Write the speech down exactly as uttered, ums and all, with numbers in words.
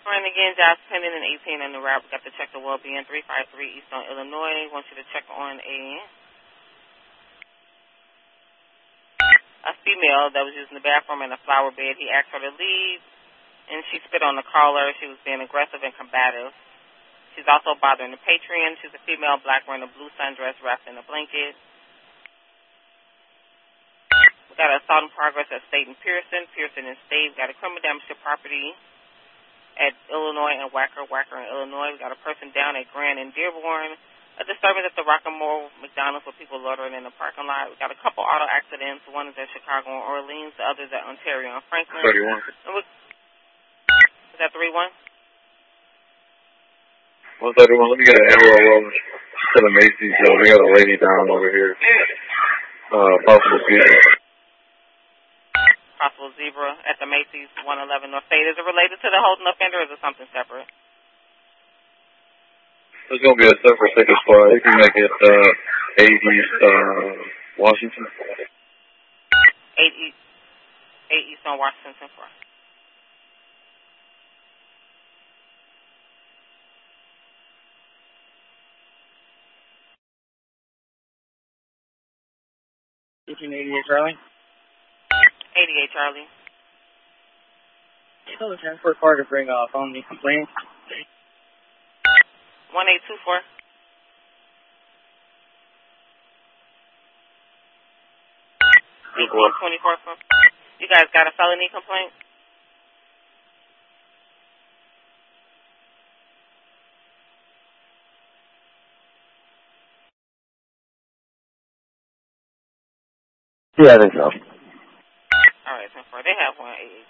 Run again, Josh Pending and eighteen on the route. We got to check the well-being, three five three Eastern Illinois. Want you to check on a a female that was using the bathroom in a flower bed. He asked her to leave, and she spit on the caller. She was being aggressive and combative. She's also bothering the patron. She's a female, black, wearing a blue sundress wrapped in a blanket. We got an assault in progress at State and Pearson. Pearson and State. We got a criminal damage to property at Illinois and Wacker, Wacker in Illinois. We got a person down at Grand and Dearborn. A disturbance at the Rock'n'Roll McDonald's with people loitering in the parking lot. We got a couple auto accidents. One is at Chicago and Orleans. The other is at Ontario and Franklin. thirty-one. Is that three one? one thirty-one. Let me get an arrow over to the Macy's. Uh, we got a lady down over here. Uh, possible zebra. Possible zebra at the Macy's, one eleven North State. Is it related to the holding offender, or is it something separate? There's going to be a separate ticket spot. You can make it uh, eight East uh, Washington. eight East, eight East on Washington for. eighteen eighty-eight Charlie. eighty-eight Charlie. Tell the transport car to bring uh, phone me complaint. one eight two four. one twenty-four. You guys got a felony complaint? Yeah, I think so. All right, ten four. They have one eight eight.